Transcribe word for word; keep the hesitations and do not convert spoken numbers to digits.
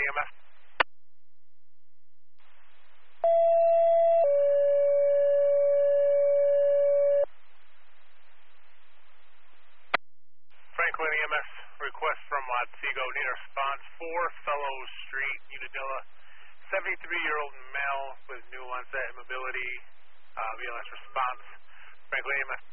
E M S. Franklin E M S, request from Otsego, need a response for Fellow Street, Unadilla, seventy-three-year-old male with new onset immobility, uh, B L S response. Franklin E M S.